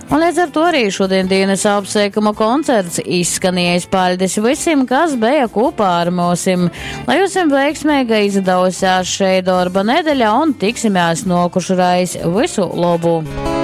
Un līdz ar to arī šodien dienas apsveikuma koncerts izskanījis. Paļdis visiem, kas bija kopā ar mūsim. Lai jums veiksmīga izdevusies šeit darba nedēļa un tiksimies nokušreiz. Visu labu!